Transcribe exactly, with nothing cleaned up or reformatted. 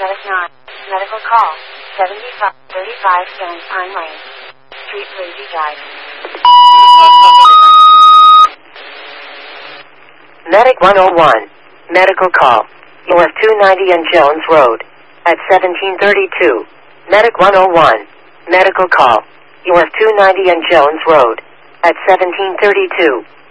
Medic nine. Medical call. seventy-five thirty-five Jones Pine Lane. Street Lazy Drive. Medic one oh one. Medical call. You have two ninety and Jones Road. At seventeen thirty-two. Medic one oh one. Medical call. You have two ninety and Jones Road. At seventeen thirty-two.